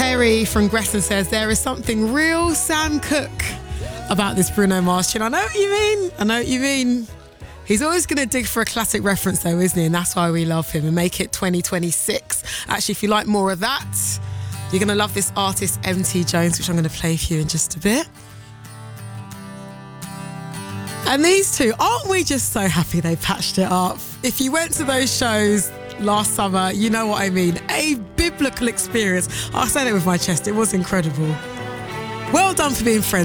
Terry from Gresson says, there is something real Sam Cooke about this Bruno Mars tune. I know what you mean. He's always going to dig for a classic reference though, isn't he? And that's why we love him and make it 2026. Actually, if you like more of that, you're going to love this artist, MT Jones, which I'm going to play for you in just a bit. And these two, aren't we just so happy they patched it up? If you went to those shows last summer, you know what I mean. A biblical experience. I'll say that with my chest. It was incredible. Well done for being friends.